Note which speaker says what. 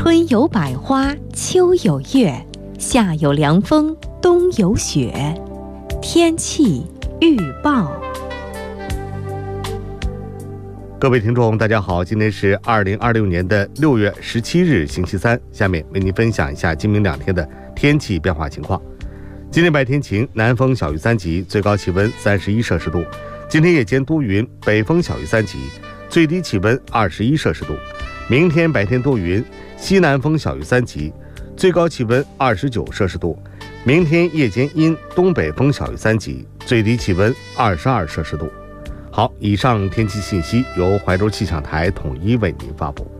Speaker 1: 春有百花，秋有月，夏有凉风，冬有雪。天气预报。
Speaker 2: 各位听众大家好，今天是2026年的6月17日星期三，下面为您分享一下今明2天的天气变化情况。今天白天晴，南风小于3级，最高气温31摄氏度。今天夜间多云，北风小于3级，最低气温21摄氏度。明天白天多云，西南风小于3级，最高气温29摄氏度。明天夜间阴，东北风小于3级，最低气温22摄氏度。好，以上天气信息由怀州气象台统一为您发布。